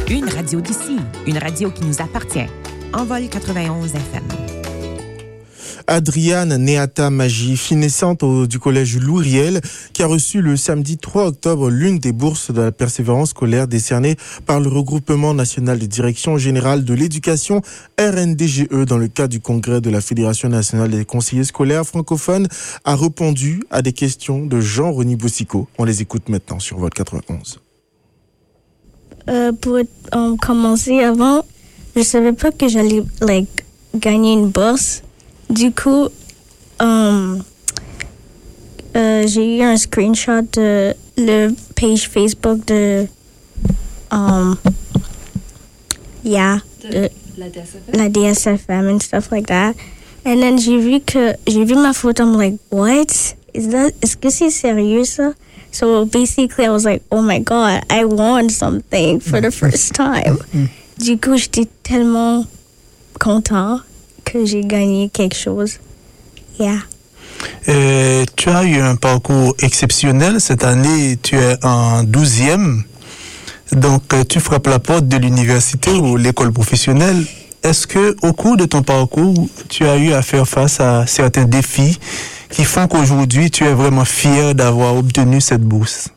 Une radio d'ici, une radio qui nous appartient. Envol 91 FM. Adriane Neata Magie, fille naissante du collège Louriel, qui a reçu le samedi 3 octobre l'une des bourses de la persévérance scolaire décernées par le regroupement national des directions générales de l'éducation RNDGE dans le cadre du congrès de la Fédération nationale des conseillers scolaires francophones, a répondu à des questions de Jean-René Boussico. On les écoute maintenant sur Volt 91. Pour commencer avant, je savais pas que j'allais gagner une bourse. Du coup, j'ai eu un screenshot de le page Facebook de la DSFM and stuff like that. And then j'ai vu ma photo. I'm like, what? Est-ce que c'est sérieux ça? So basically, I was like, oh my God, I won something for the first time. Du coup, j'étais tellement content que j'ai gagné quelque chose. Yeah. Tu as eu un parcours exceptionnel. Cette année, tu es en 12e. Donc, tu frappes la porte de l'université ou l'école professionnelle. Est-ce que, au cours de ton parcours, tu as eu à faire face à certains défis qui font qu'aujourd'hui, tu es vraiment fier d'avoir obtenu cette bourse?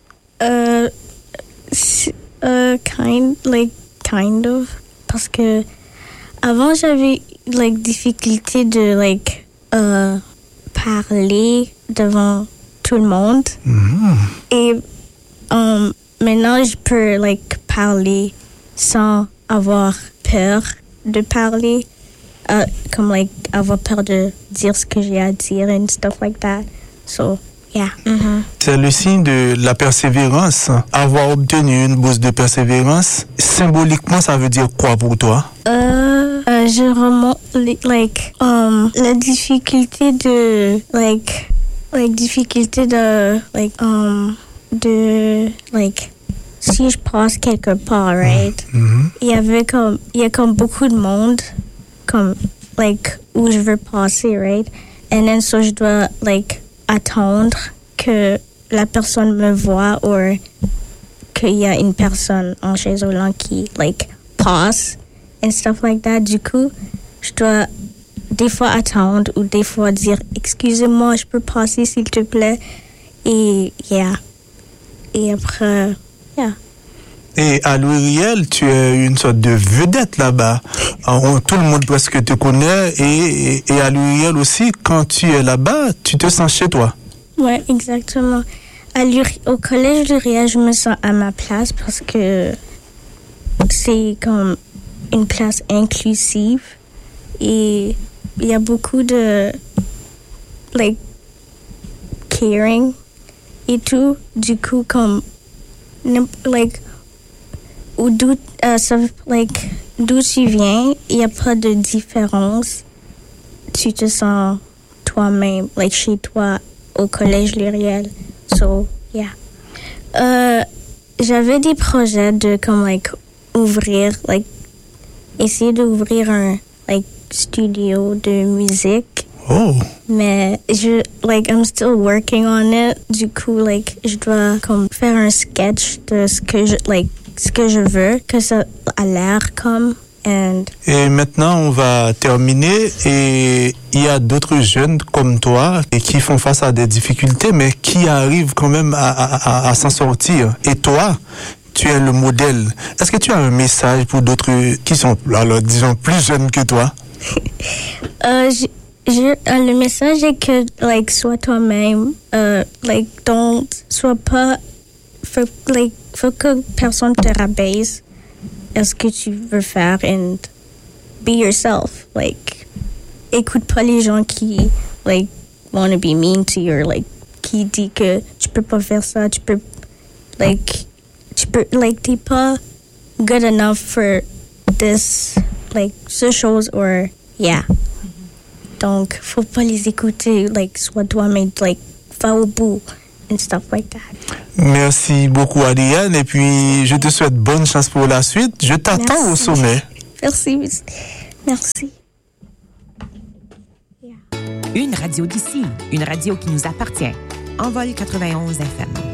Kind of. Parce que avant, j'avais difficulté de parler devant tout le monde. Et maintenant, je peux parler sans avoir peur de parler. Comme avoir peur de dire ce que j'ai à dire and stuff like that. So, yeah. C'est le signe de la persévérance. Avoir obtenu une bourse de persévérance, symboliquement, ça veut dire quoi pour toi? Je remonte la difficulté de si je passe quelque part, right? Il y a comme beaucoup de monde comme où je veux passer, right? And then so je dois attendre que la personne me voit ou qu'il y a une personne en chaise roulante qui passe and stuff like that. Du coup, je dois des fois attendre ou des fois dire excusez-moi, je peux passer s'il te plaît. Et après, yeah. Et à Louriel, tu es une sorte de vedette là-bas. Tout le monde presque te connaît. Et à Louriel aussi, quand tu es là-bas, tu te sens chez toi. Ouais, exactement. Au collège Louriel, je me sens à ma place parce que c'est comme une place inclusive. Et il y a beaucoup de caring et tout. Du coup, comme d'où tu viens, il n'y a pas de différence. Tu te sens toi-même, chez toi, au collège Louriel. So, yeah. J'avais des projets de ouvrir, essayer d'ouvrir un studio de musique. Oh. Mais I'm still working on it. Du coup, je dois faire un sketch de ce que je veux, que ça a l'air comme. Et maintenant, on va terminer. Et il y a d'autres jeunes comme toi et qui font face à des difficultés, mais qui arrivent quand même à s'en sortir. Et toi, tu es le modèle. Est-ce que tu as un message pour d'autres qui sont, alors, disons, plus jeunes que toi? Le message est que, sois toi-même. Sois pas. Faut que personne te rabaisse à ce que tu veux faire and be yourself. Écoute pas les gens qui, wanna be mean to you or, qui dit que tu peux pas faire ça, t'es pas good enough for this, ce chose, or, yeah. Donc, faut pas les écouter, sois toi-même, va au bout, and stuff like that. Merci beaucoup, Adriane, et puis je te souhaite bonne chance pour la suite. Je t'attends au sommet. Merci. Merci. Une radio d'ici, une radio qui nous appartient. Envol 91 FM.